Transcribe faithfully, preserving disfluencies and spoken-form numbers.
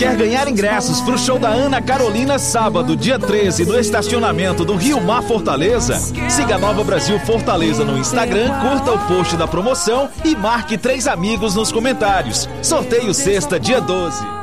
Quer ganhar ingressos pro show da Ana Carolina sábado, dia treze, no estacionamento do Rio Mar Fortaleza? Siga Nova Brasil Fortaleza no Instagram, curta o post da promoção e marque três amigos nos comentários. Sorteio sexta, dia doze.